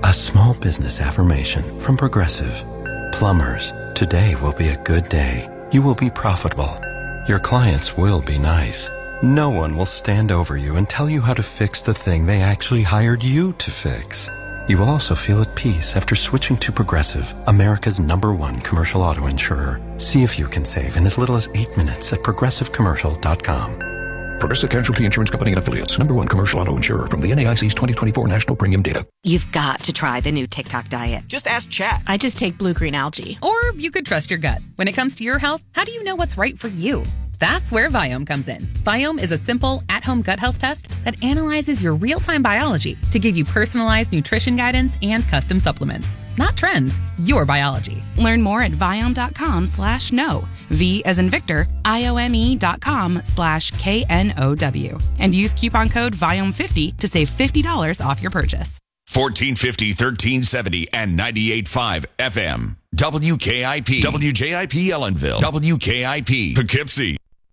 A small business affirmation from Progressive. Plumbers, today will be a good day. You will be profitable. Your clients will be nice. No one will stand over you and tell you how to fix the thing they actually hired you to fix. You will also feel at peace after switching to Progressive, America's #1 commercial auto insurer. See if you can save in as little as 8 minutes at progressivecommercial.com. Progressive Casualty Insurance Company and Affiliates. #1 commercial auto insurer from the NAIC's 2024 National Premium Data. You've got to try the new TikTok diet. Just ask Chat. I just take blue-green algae. Or you could trust your gut. When it comes to your health, how do you know what's right for you? That's where Viome comes in. Viome is a simple, at-home gut health test that analyzes your real-time biology to give you personalized nutrition guidance and custom supplements. Not trends, your biology. Learn more at Viome.com/know. V as in Victor, IOME.com/KNOW. And use coupon code VIOME50 to save $50 off your purchase. 1450, 1370, and 98.5 FM. WKIP. WJIP Ellenville. WKIP Poughkeepsie.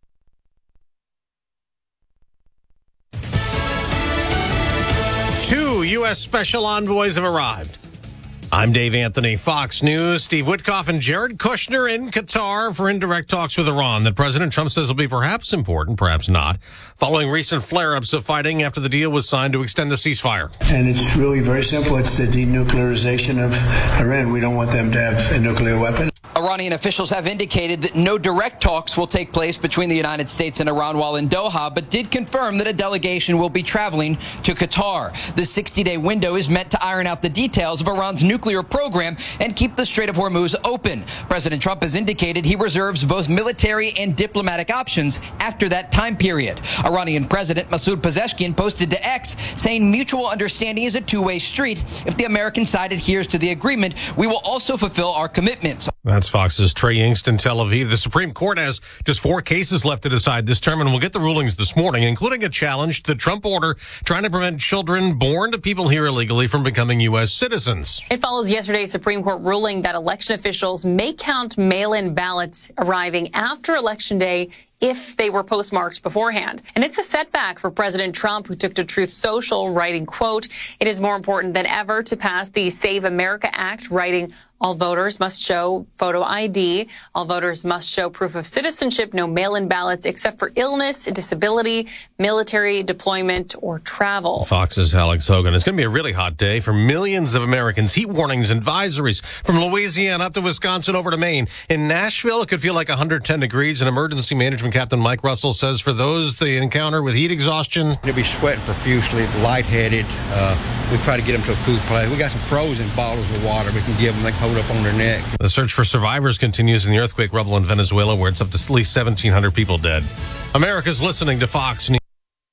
2 U.S. special envoys have arrived. I'm Dave Anthony, Fox News. Steve Witkoff and Jared Kushner in Qatar for indirect talks with Iran that President Trump says will be perhaps important, perhaps not, following recent flare-ups of fighting after the deal was signed to extend the ceasefire. And it's really very simple. It's the denuclearization of Iran. We don't want them to have a nuclear weapon. Iranian officials have indicated that no direct talks will take place between the United States and Iran while in Doha, but did confirm that a delegation will be traveling to Qatar. The 60-day window is meant to iron out the details of Iran's nuclear program and keep the Strait of Hormuz open. President Trump has indicated he reserves both military and diplomatic options after that time period. Iranian President Masoud Pezeshkian posted to X saying mutual understanding is a two-way street. If the American side adheres to the agreement, we will also fulfill our commitments. That's Fox's Trey Yingst in Tel Aviv. The Supreme Court has just 4 cases left to decide this term, and we'll get the rulings this morning, including a challenge to the Trump order trying to prevent children born to people here illegally from becoming U.S. citizens. It follows yesterday's Supreme Court ruling that election officials may count mail-in ballots arriving after Election Day if they were postmarked beforehand. And it's a setback for President Trump, who took to Truth Social, writing, quote, "It is more important than ever to pass the Save America Act," writing, "All voters must show photo ID. All voters must show proof of citizenship. No mail-in ballots except for illness, disability, military deployment, or travel." Fox's Alex Hogan. It's going to be a really hot day for millions of Americans. Heat warnings, advisories from Louisiana up to Wisconsin over to Maine. In Nashville, it could feel like 110 degrees. And emergency management captain Mike Russell says for those they encounter with heat exhaustion, they'll be sweating profusely, lightheaded. We try to get them to a cool place. We got some frozen bottles of water we can give them. They can hold up on their neck. The search for survivors continues in the earthquake rubble in Venezuela, where it's up to at least 1,700 people dead. America's listening to Fox News.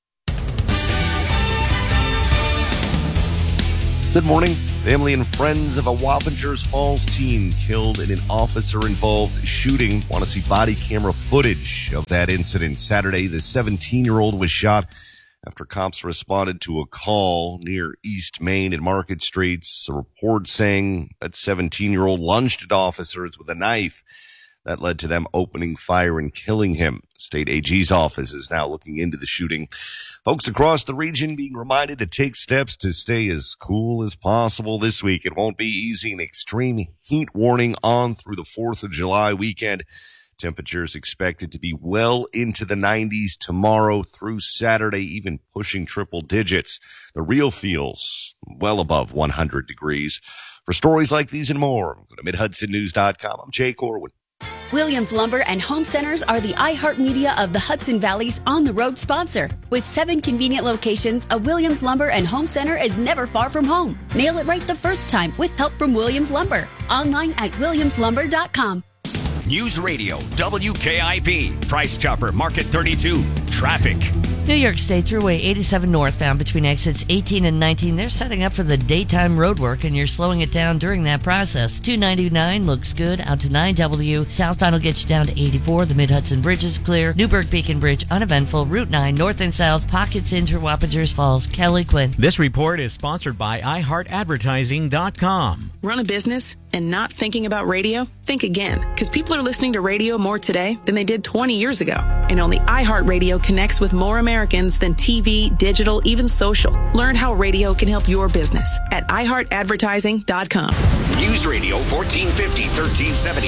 Good morning. Family and friends of a Wappingers Falls teen killed in an officer-involved shooting want to see body camera footage of that incident. Saturday, the 17-year-old was shot after cops responded to a call near East Main and Market Streets. A report saying that 17-year-old lunged at officers with a knife. That led to them opening fire and killing him. State AG's office is now looking into the shooting. Folks across the region being reminded to take steps to stay as cool as possible this week. It won't be easy. An extreme heat warning on through the 4th of July weekend. Temperatures expected to be well into the 90s tomorrow through Saturday, even pushing triple digits. The real feels well above 100 degrees. For stories like these and more, go to MidHudsonNews.com. I'm Jay Corwin. Williams Lumber and Home Centers are the iHeartMedia of the Hudson Valley's on-the-road sponsor. With 7 convenient locations, a Williams Lumber and Home Center is never far from home. Nail it right the first time with help from Williams Lumber. Online at WilliamsLumber.com. News Radio, WKIP, Price Chopper, Market 32, traffic. New York State Thruway 87 northbound between exits 18 and 19. They're setting up for the daytime road work, and you're slowing it down during that process. 299 looks good out to 9W. Southbound will get you down to 84. The Mid-Hudson Bridge is clear. Newburgh Beacon Bridge uneventful. Route 9 north and south. Pockets into Wappingers Falls. Kelly Quinn. This report is sponsored by iHeartAdvertising.com. Run a business and not thinking about radio? Think again, because people are listening to radio more today than they did 20 years ago. And And only iHeartRadio connects with more Americans than TV, digital, even social. Learn how radio can help your business at iHeartAdvertising.com. News Radio 1450, 1370,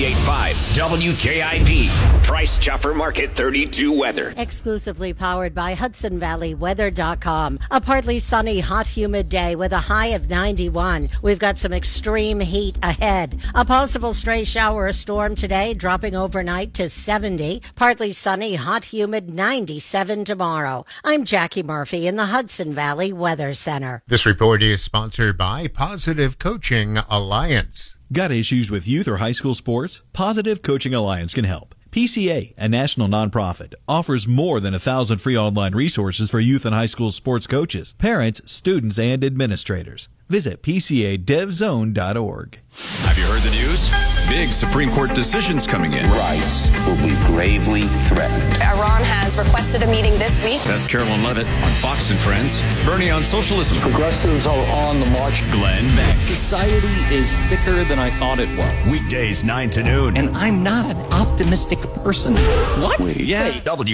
98.5 WKIP. Price Chopper Market 32 weather. Exclusively powered by HudsonValleyWeather.com. A partly sunny, hot, humid day with a high of 91. We've got some extreme heat ahead. A possible stray shower or storm today, dropping overnight to 70. Partly sunny, hot, humid, 97 tomorrow. I'm Jackie Murphy in the Hudson Valley Weather Center. This report is sponsored by Positive Coaching Alliance. Got issues with youth or high school sports? Positive Coaching Alliance can help. PCA, a national nonprofit, offers more than 1,000 free online resources for youth and high school sports coaches, parents, students, and administrators. Visit PCADevZone.org. Have you heard the news? Big Supreme Court decisions coming in. Rights will be gravely threatened. Iran has requested a meeting this week. That's Carolyn Levitt on Fox and Friends. Bernie on socialism. Progressives are on the march. Glenn Beck. Society is sicker than I thought it was. Weekdays 9 to noon. And I'm not an optimistic person. What? Yeah.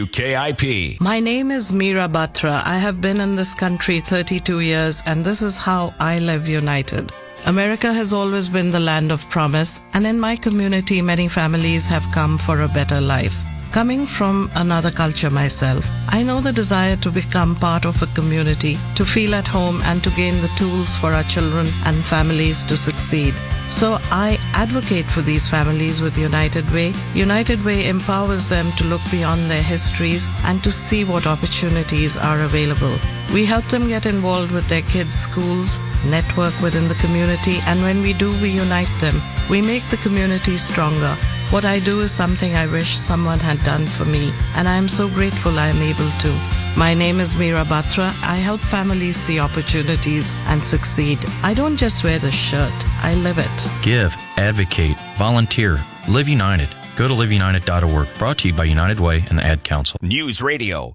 WKIP. My name is Meera Batra. I have been in this country 32 years, and this is how I live united. America has always been the land of promise, and in my community, many families have come for a better life. Coming from another culture myself, I know the desire to become part of a community, to feel at home, and to gain the tools for our children and families to succeed. So I advocate for these families with United Way. United Way empowers them to look beyond their histories and to see what opportunities are available. We help them get involved with their kids' schools, network within the community, and when we do, we unite them. We make the community stronger. What I do is something I wish someone had done for me, and I am so grateful I am able to. My name is Meera Batra. I help families see opportunities and succeed. I don't just wear the shirt, I live it. Give, advocate, volunteer, live united. Go to liveunited.org. Brought to you by United Way and the Ad Council. News Radio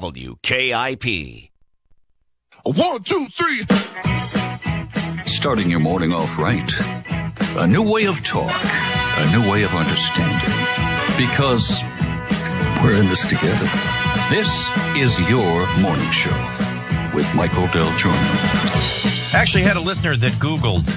WKIP. 1, 2, 3. Starting your morning off right. A new way of talk. A new way of understanding. Because we're in this together. This is your morning show with Michael Del Giorno. Actually had a listener that Googled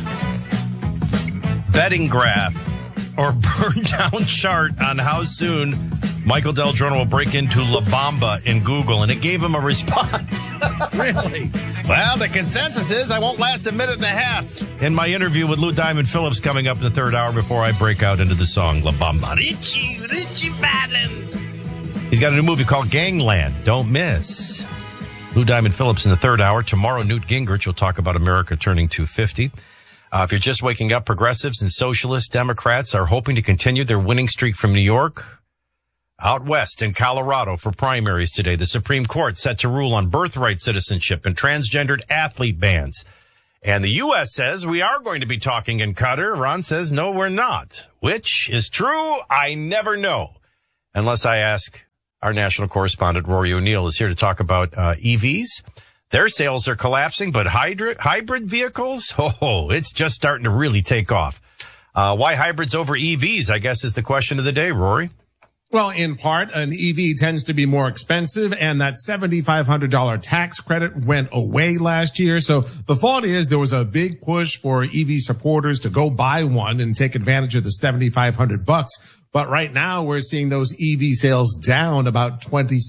betting graph or burn down chart on how soon Michael Del Giorno will break into La Bamba in Google, and it gave him a response. Really? Well, the consensus is I won't last a minute and a half. In my interview with Lou Diamond Phillips coming up in the third hour before I break out into the song La Bamba. Richie Valens. He's got a new movie called Gangland. Don't miss. Lou Diamond Phillips in the third hour. Tomorrow, Newt Gingrich will talk about America turning 250. If you're just waking up, progressives and socialist Democrats are hoping to continue their winning streak from New York. Out west in Colorado for primaries today, the Supreme Court set to rule on birthright citizenship and transgendered athlete bans. And the U.S. says we are going to be talking in Qatar. Iran says, no, we're not. Which is true? I never know. Unless I ask our national correspondent, Rory O'Neill, is here to talk about EVs. Their sales are collapsing, but hybrid vehicles, it's just starting to really take off. Why hybrids over EVs, I guess, is the question of the day, Rory. Well, in part, an EV tends to be more expensive, and that $7,500 tax credit went away last year. So the thought is there was a big push for EV supporters to go buy one and take advantage of the $7,500. But right now we're seeing those EV sales down about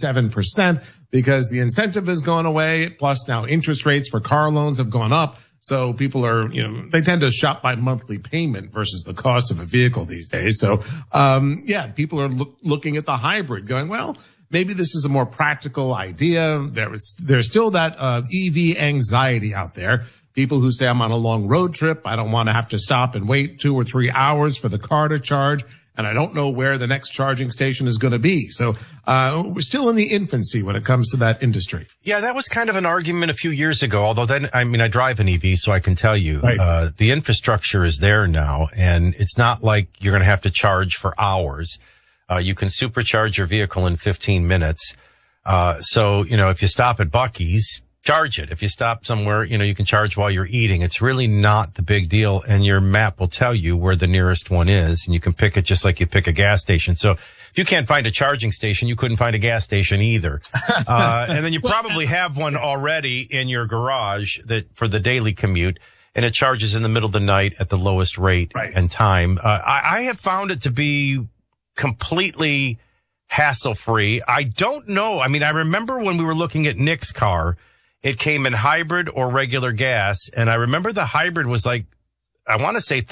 27% because the incentive has gone away. Plus now interest rates for car loans have gone up. So people are, they tend to shop by monthly payment versus the cost of a vehicle these days. So, people are looking at the hybrid going, well, maybe this is a more practical idea. There's still that, EV anxiety out there. People who say I'm on a long road trip. I don't want to have to stop and wait 2 or 3 hours for the car to charge. And I don't know where the next charging station is going to be. So we're still in the infancy when it comes to that industry. Yeah, that was kind of an argument a few years ago, although then, I drive an EV, so I can tell you, right. The infrastructure is there now, and it's not like you're going to have to charge for hours. You can supercharge your vehicle in 15 minutes. So, if you stop at Buc-ee's, charge it. If you stop somewhere, you can charge while you're eating. It's really not the big deal. And your map will tell you where the nearest one is. And you can pick it just like you pick a gas station. So if you can't find a charging station, you couldn't find a gas station either. And then you probably have one already in your garage that for the daily commute. And it charges in the middle of the night at the lowest rate and time. I have found it to be completely hassle-free. I don't know. I mean, I remember when we were looking at Nick's car, it came in hybrid or regular gas. And I remember the hybrid was like, I want to say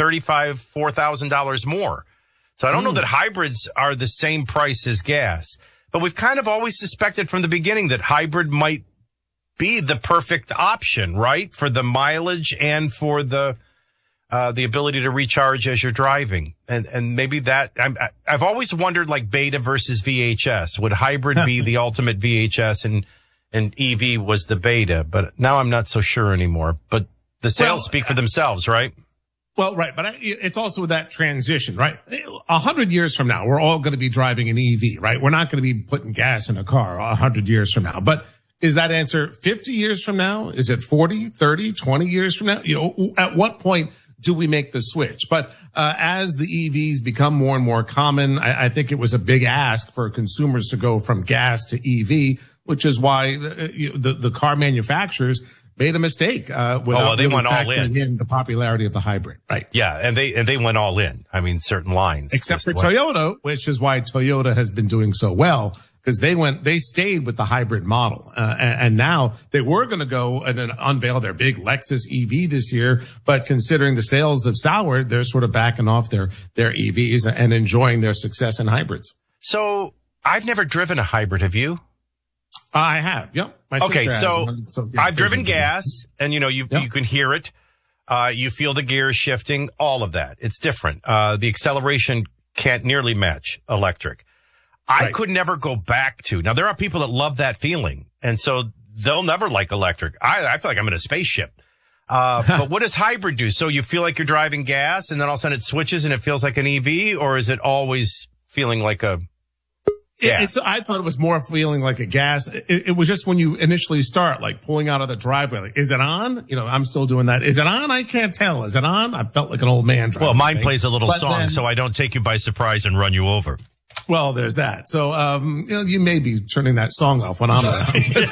$4,000 more. So I don't know that hybrids are the same price as gas. But we've kind of always suspected from the beginning that hybrid might be the perfect option, right? For the mileage and for the ability to recharge as you're driving. And maybe that, I've always wondered like beta versus VHS. Would hybrid be the ultimate VHS and EV was the beta? But now I'm not so sure anymore. But the sales speak for themselves, right? Well, right. But it's also that transition, right? 100 years from now, we're all going to be driving an EV, right? We're not going to be putting gas in a car 100 years from now. But is that answer 50 years from now? Is it 40, 30, 20 years from now? At what point do we make the switch? But as the EVs become more and more common, I think it was a big ask for consumers to go from gas to EV, which is why the car manufacturers made a mistake without they went all in the popularity of the hybrid, right? Yeah, and they went all in. I mean, certain lines, except for Toyota, which is why Toyota has been doing so well. Because they stayed with the hybrid model. And now they were going to go and unveil their big Lexus EV this year. But considering the sales have soured, they're sort of backing off their EVs and enjoying their success in hybrids. So I've never driven a hybrid. Have you? I have. Yep. Okay. So I've driven gas and you can hear it. You feel the gears shifting, all of that. It's different. The acceleration can't nearly match electric. I could never go back to. Now, there are people that love that feeling, and so they'll never like electric. I feel like I'm in a spaceship. But what does hybrid do? So you feel like you're driving gas, and then all of a sudden it switches and it feels like an EV, or is it always feeling like a gas? I thought it was more feeling like a gas. It was just when you initially start, like pulling out of the driveway, like, is it on? I'm still doing that. Is it on? I can't tell. Is it on? I felt like an old man driving. Well, mine plays a little song, so I don't take you by surprise and run you over. Well, there's that. So, you may be turning that song off when I'm around.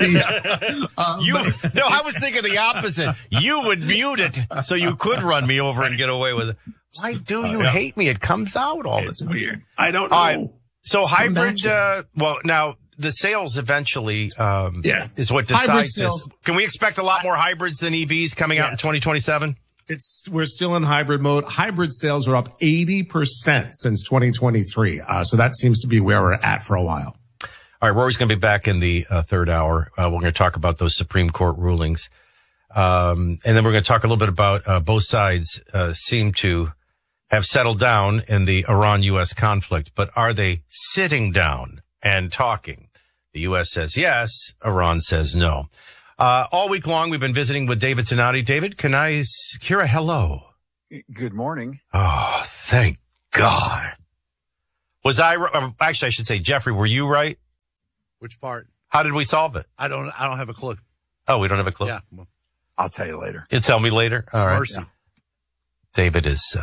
No, I was thinking the opposite. You would mute it so you could run me over and get away with it. Why do you hate me? It comes out all the time. It's weird. I don't know. So hybrid, now the sales eventually, is what decides this. Can we expect a lot more hybrids than EVs coming out in 2027? We're still in hybrid mode. Hybrid sales are up 80% since 2023. So that seems to be where we're at for a while. All right. Rory's going to be back in the third hour. We're going to talk about those Supreme Court rulings. And then we're going to talk a little bit about both sides seem to have settled down in the Iran-U.S. conflict. But are they sitting down and talking? The U.S. says yes. Iran says no. All week long, we've been visiting with David Zanotti. David, can I hear a hello? Good morning. Oh, thank God. Was I, actually, I should say, Jeffrey, were you right? Which part? How did we solve it? I don't have a clue. Oh, we don't have a clue? Yeah. Well, I'll tell you later. You'll tell me later? All right. Mercy. David is,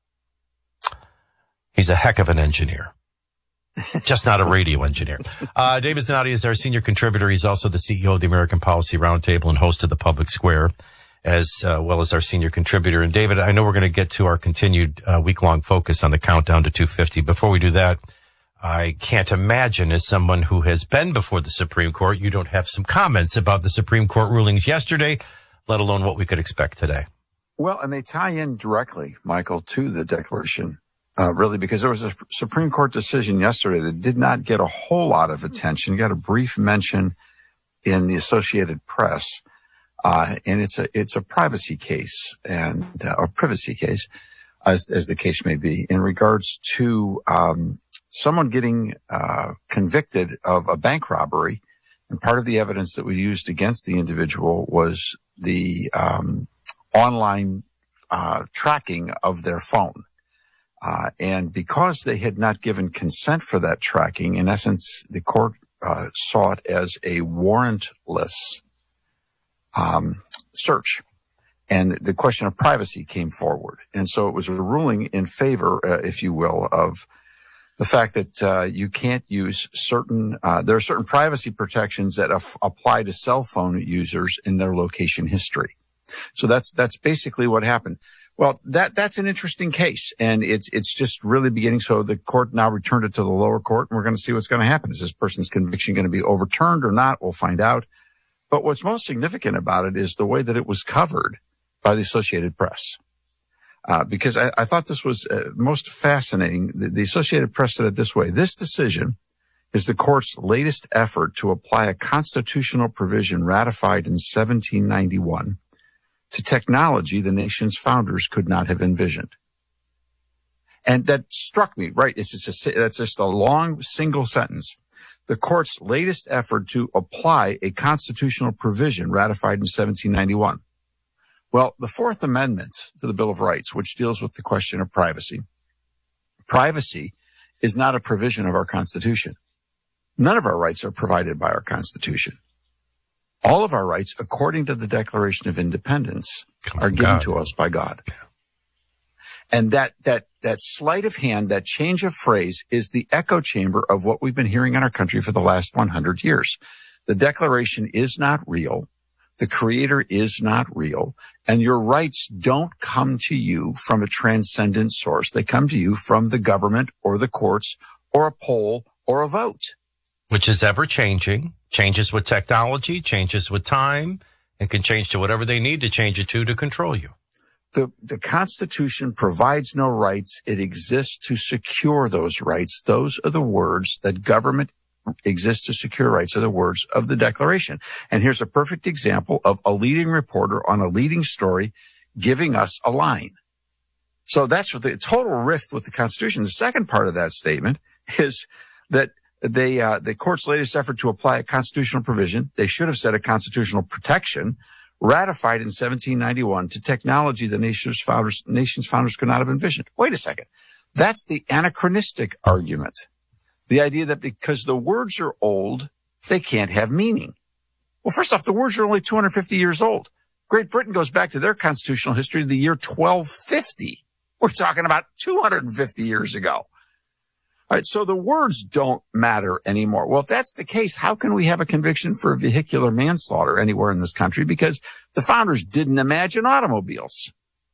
he's a heck of an engineer. Just not a radio engineer. David Zanotti is our senior contributor. He's also the CEO of the American Policy Roundtable and host of the Public Square, as well as our senior contributor. And David, I know we're going to get to our continued week-long focus on the countdown to 250. Before we do that, I can't imagine, as someone who has been before the Supreme Court, you don't have some comments about the Supreme Court rulings yesterday, let alone what we could expect today. Well, and they tie in directly, Michael, to the Declaration. Really, because there was a Supreme Court decision yesterday that did not get a whole lot of attention, got a brief mention in the Associated Press. And it's a privacy case or privacy case, as the case may be, in regards to, someone getting, convicted of a bank robbery. And part of the evidence that we used against the individual was the, online, tracking of their phone. And because they had not given consent for that tracking, in essence, the court saw it as a warrantless search. And the question of privacy came forward. And so it was a ruling in favor, if you will, of the fact that you can't use there are certain privacy protections that apply to cell phone users in their location history. So that's basically what happened. Well, that's an interesting case, and it's just really beginning. So the court now returned it to the lower court, and we're going to see what's going to happen. Is this person's conviction going to be overturned or not? We'll find out. But what's most significant about it is the way that it was covered by the Associated Press. Because I thought this was most fascinating. The Associated Press said it this way: this decision is the court's latest effort to apply a constitutional provision ratified in 1791 to technology the nation's founders could not have envisioned. And that struck me, right? That's just a long single sentence. The court's latest effort to apply a constitutional provision ratified in 1791. Well, the Fourth Amendment to the Bill of Rights, which deals with the question of privacy is not a provision of our Constitution. None of our rights are provided by our Constitution. All of our rights, according to the Declaration of Independence, are given to us by God. And that sleight of hand, that change of phrase, is the echo chamber of what we've been hearing in our country for the last 100 years. The Declaration is not real. The Creator is not real. And your rights don't come to you from a transcendent source. They come to you from the government or the courts or a poll or a vote. Which is ever changing, changes with technology, changes with time, and can change to whatever they need to change it to control you. The Constitution provides no rights. It exists to secure those rights. Those are the words that government exists to secure rights, are the words of the Declaration. And here's a perfect example of a leading reporter on a leading story giving us a line. So that's what the total rift with the Constitution. The second part of that statement is that the court's latest effort to apply a constitutional provision, they should have said a constitutional protection, ratified in 1791 to technology the nation's founders could not have envisioned. Wait a second. That's the anachronistic argument. The idea that because the words are old, they can't have meaning. Well, first off, the words are only 250 years old. Great Britain goes back to their constitutional history to the year 1250. We're talking about 250 years ago. All right, so the words don't matter anymore. Well, if that's the case, how can we have a conviction for vehicular manslaughter anywhere in this country? Because the founders didn't imagine automobiles.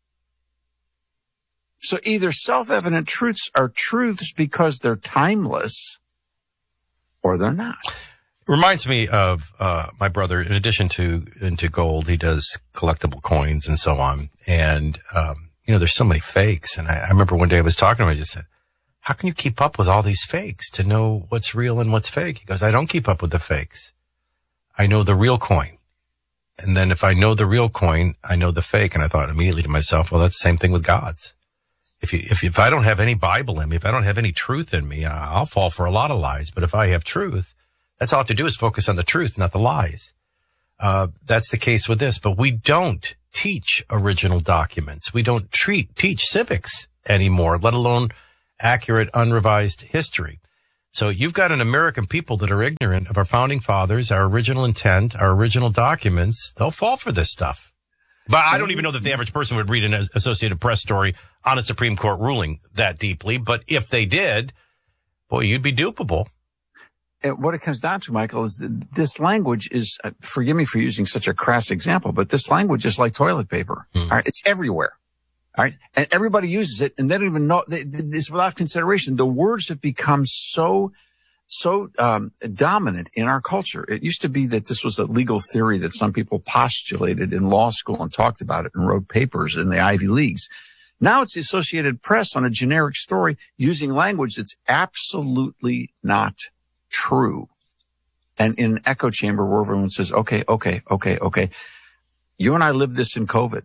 So either self-evident truths are truths because they're timeless, or they're not. Reminds me of my brother. In addition to into gold, he does collectible coins and so on. And there's so many fakes. And I remember one day I was talking to him. I just said, "How can you keep up with all these fakes to know what's real and what's fake?" He goes, "I don't keep up with the fakes. I know the real coin. And then if I know the real coin, I know the fake." And I thought immediately to myself, well, that's the same thing with gods. If I don't have any Bible in me, if I don't have any truth in me, I'll fall for a lot of lies. But if I have truth, that's all I have to do is focus on the truth, not the lies. That's the case with this. But we don't teach original documents. We don't teach civics anymore, let alone accurate, unrevised history. So you've got an American people that are ignorant of our founding fathers, our original intent, our original documents. They'll fall for this stuff. But I don't even know that the average person would read an Associated Press story on a Supreme Court ruling that deeply. But if they did, boy, you'd be dupable. And what it comes down to, Michael, is that this language is, forgive me for using such a crass example, but this language is like toilet paper. All right, it's everywhere. All right. And everybody uses it and they don't even know it's without consideration. The words have become so dominant in our culture. It used to be that this was a legal theory that some people postulated in law school and talked about it and wrote papers in the Ivy Leagues. Now it's the Associated Press on a generic story using language that's absolutely not true. And in an echo chamber where everyone says, okay. You and I lived this in COVID.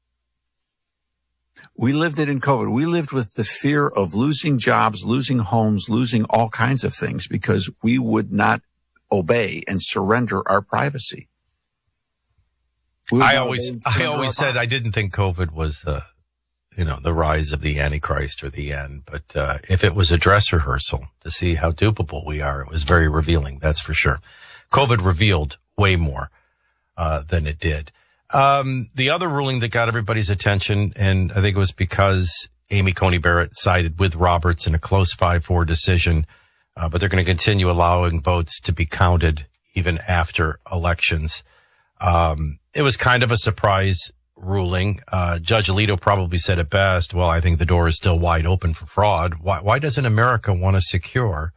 We lived it in COVID. We lived with the fear of losing jobs, losing homes, losing all kinds of things because we would not obey and surrender our privacy. I always said I didn't think COVID was the rise of the Antichrist or the end. But if it was a dress rehearsal to see how dupable we are, it was very revealing. That's for sure. COVID revealed way more. than it did. The other ruling that got everybody's attention, and I think it was because Amy Coney Barrett sided with Roberts in a close 5-4 decision, but they're going to continue allowing votes to be counted even after elections. It was kind of a surprise ruling. Judge Alito probably said it best. Well, I think the door is still wide open for fraud. Why doesn't America want to secure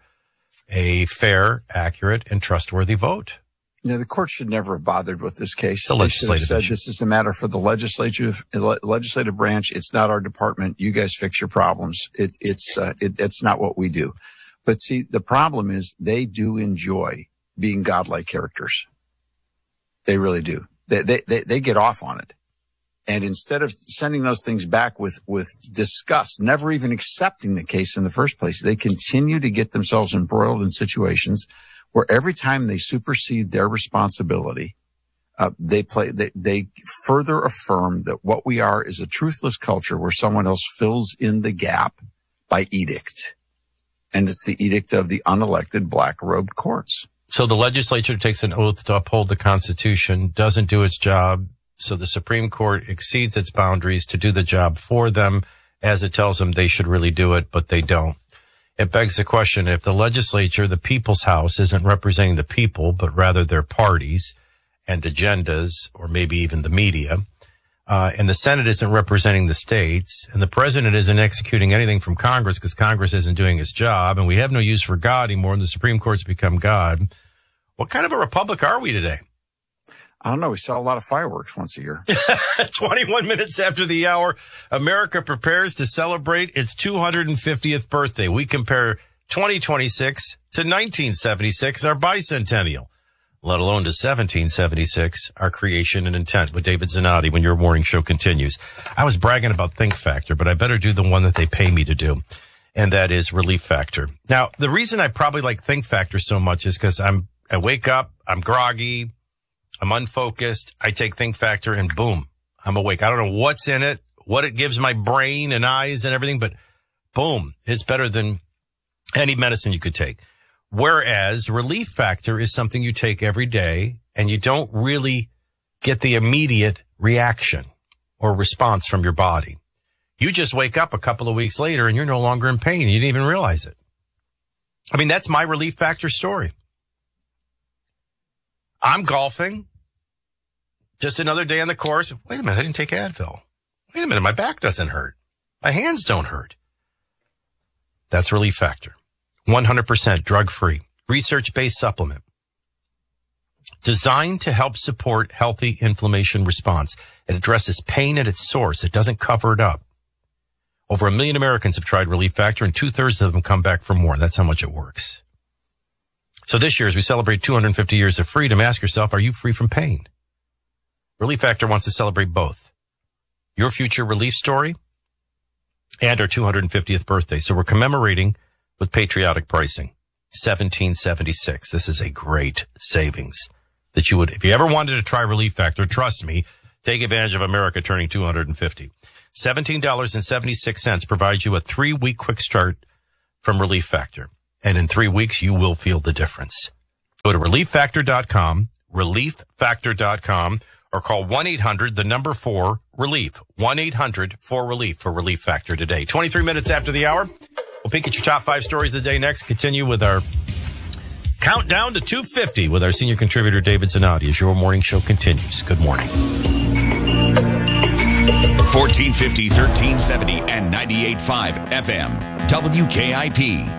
a fair, accurate, and trustworthy vote? Yeah, the court should never have bothered with this case. The legislative said issue. This is a matter for the legislative branch. It's not our department. You guys fix your problems. It's not what we do. But see, the problem is they do enjoy being godlike characters. They really do. They get off on it. And instead of sending those things back with disgust, never even accepting the case in the first place, they continue to get themselves embroiled in situations where every time they supersede their responsibility, they further affirm that what we are is a truthless culture where someone else fills in the gap by edict. And it's the edict of the unelected black-robed courts. So the legislature takes an oath to uphold the Constitution, doesn't do its job, so the Supreme Court exceeds its boundaries to do the job for them as it tells them they should really do it, but they don't. It begs the question, if the legislature, the people's house, isn't representing the people, but rather their parties and agendas, or maybe even the media, and the Senate isn't representing the states, and the president isn't executing anything from Congress because Congress isn't doing its job, and we have no use for God anymore, and the Supreme Court's become God, what kind of a republic are we today? I don't know. We saw a lot of fireworks once a year. 21 minutes after the hour, America prepares to celebrate its 250th birthday. We compare 2026 to 1976, our bicentennial, let alone to 1776, our creation and intent, with David Zanotti when your morning show continues. I was bragging about Think Factor, but I better do the one that they pay me to do, and that is Relief Factor. Now, the reason I probably like Think Factor so much is because I wake up, I'm groggy, I'm unfocused. I take Think Factor and boom, I'm awake. I don't know what's in it, what it gives my brain and eyes and everything, but boom, it's better than any medicine you could take. Whereas Relief Factor is something you take every day and you don't really get the immediate reaction or response from your body. You just wake up a couple of weeks later and you're no longer in pain. You didn't even realize it. I mean, that's my Relief Factor story. I'm golfing. Just another day on the course. Wait a minute, I didn't take Advil. Wait a minute, my back doesn't hurt. My hands don't hurt. That's Relief Factor. 100% drug-free, research-based supplement. Designed to help support healthy inflammation response. It addresses pain at its source. It doesn't cover it up. Over 1 million Americans have tried Relief Factor, and 2/3 of them come back for more. That's how much it works. So this year, as we celebrate 250 years of freedom, ask yourself, are you free from pain? Relief Factor wants to celebrate both. Your future relief story and our 250th birthday. So we're commemorating with patriotic pricing. $17.76. This is a great savings that you would, if you ever wanted to try Relief Factor, trust me, take advantage of America turning 250. $17.76 provides you a 3-week quick start from Relief Factor. And in 3 weeks, you will feel the difference. Go to relieffactor.com, relieffactor.com, or call 1-800-4-RELIEF, 1-800-4-RELIEF for Relief Factor today. 23 minutes after the hour, we'll peek at your top 5 stories of the day next. Continue with our countdown to 250 with our senior contributor, David Zanotti, as your morning show continues. Good morning. 1450, 1370, and 98.5 FM, WKIP.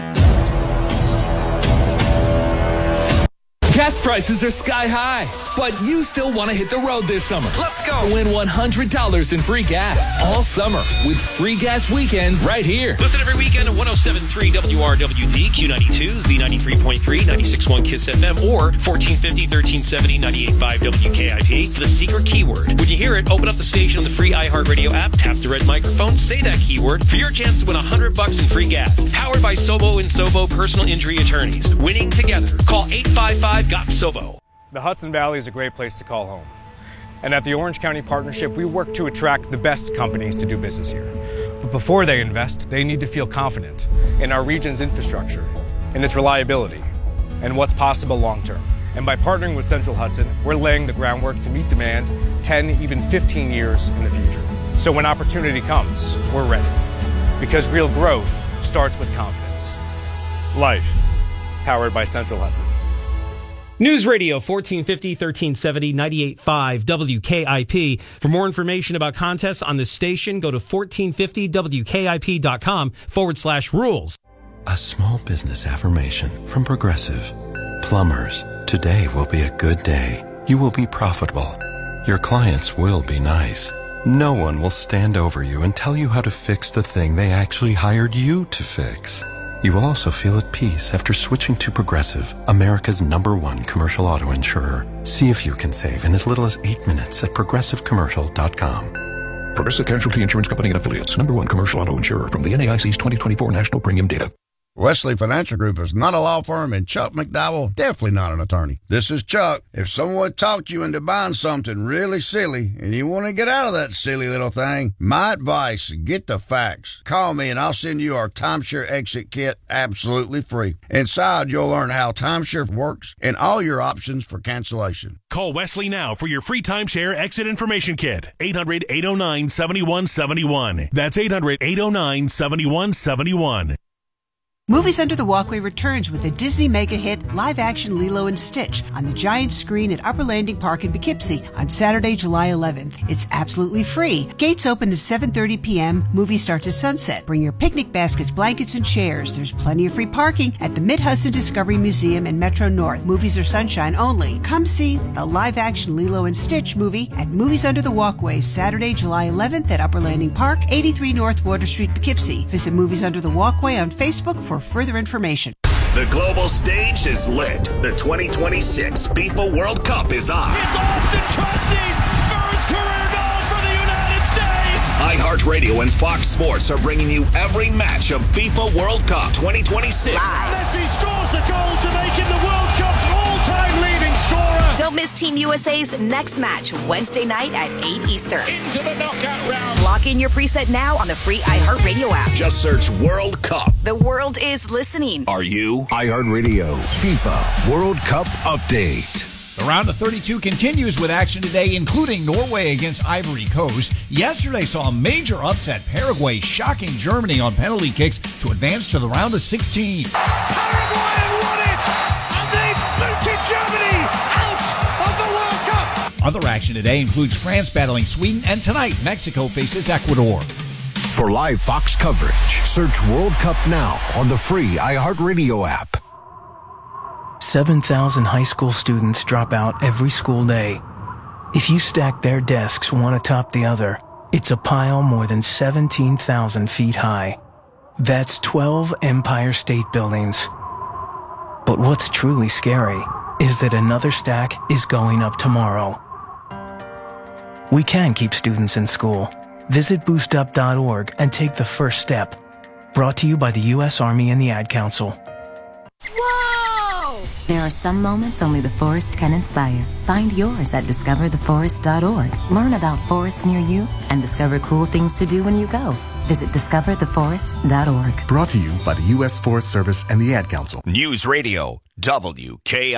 Gas prices are sky high, but you still want to hit the road this summer. Let's go. Win $100 in free gas all summer with free gas weekends right here. Listen every weekend at 107.3 WRWD, Q92, Z93.3, 96.1 KISS FM, or 1450, 1370, 98.5 WKIP. The secret keyword. When you hear it, open up the station on the free iHeartRadio app, tap the red microphone, say that keyword for your chance to win $100 in free gas. Powered by Sobo and Sobo Personal Injury Attorneys. Winning together. Call 855-GOT-SOBO. The Hudson Valley is a great place to call home. And at the Orange County Partnership, we work to attract the best companies to do business here. But before they invest, they need to feel confident in our region's infrastructure, in its reliability, and what's possible long term. And by partnering with Central Hudson, we're laying the groundwork to meet demand 10, even 15 years in the future. So when opportunity comes, we're ready. Because real growth starts with confidence. Life, powered by Central Hudson. News Radio 1450, 1370, 98.5 WKIP. For more information about contests on this station, go to 1450wkip.com/rules. A small business affirmation from Progressive. Plumbers, today will be a good day. You will be profitable. Your clients will be nice. No one will stand over you and tell you how to fix the thing they actually hired you to fix. You will also feel at peace after switching to Progressive, America's #1 commercial auto insurer. See if you can save in as little as 8 minutes at progressivecommercial.com. Progressive Casualty Insurance Company and Affiliates, #1 commercial auto insurer from the NAIC's 2024 National Premium Data. Wesley Financial Group is not a law firm, and Chuck McDowell definitely not an attorney. This is Chuck. If someone talked you into buying something really silly and you want to get out of that silly little thing, my advice, get the facts. Call me and I'll send you our timeshare exit kit absolutely free. Inside, you'll learn how timeshare works and all your options for cancellation. Call Wesley now for your free timeshare exit information kit. 800-809-7171. That's 800-809-7171. Movies Under the Walkway returns with the Disney mega hit live-action Lilo & Stitch on the giant screen at Upper Landing Park in Poughkeepsie on Saturday, July 11th. It's absolutely free. Gates open at 7:30 p.m. Movie starts at sunset. Bring your picnic baskets, blankets, and chairs. There's plenty of free parking at the Mid-Hudson Discovery Museum and Metro North. Movies are sunshine only. Come see the live-action Lilo & Stitch movie at Movies Under the Walkway, Saturday, July 11th at Upper Landing Park, 83 North Water Street, Poughkeepsie. Visit Movies Under the Walkway on Facebook for further information. The global stage is lit. The 2026 FIFA World Cup is on. It's Austin Trusty's first career goal for the United States. iHeartRadio and Fox Sports are bringing you every match of FIFA World Cup 2026. Messi scores the goal to make him the World Cup's all-time leading scorer. Don't miss Team USA's next match, Wednesday night at 8 Eastern. Into the knockout round. Lock in your preset now on the free iHeartRadio app. Just search World Cup. The world is listening. Are you? iHeartRadio FIFA World Cup Update. The round of 32 continues with action today, including Norway against Ivory Coast. Yesterday saw a major upset. Paraguay shocking Germany on penalty kicks to advance to the round of 16. Paraguay won it, and they booted Germany out of the World Cup. Other action today includes France battling Sweden, and tonight Mexico faces Ecuador. For live Fox coverage, search World Cup now on the free iHeartRadio app. 7,000 high school students drop out every school day. If you stack their desks one atop the other, it's a pile more than 17,000 feet high. That's 12 Empire State Buildings. But what's truly scary is that another stack is going up tomorrow. We can keep students in school. Visit boostup.org and take the first step. Brought to you by the U.S. Army and the Ad Council. Whoa! There are some moments only the forest can inspire. Find yours at discovertheforest.org. Learn about forests near you and discover cool things to do when you go. Visit discovertheforest.org. Brought to you by the U.S. Forest Service and the Ad Council. News Radio WKIP.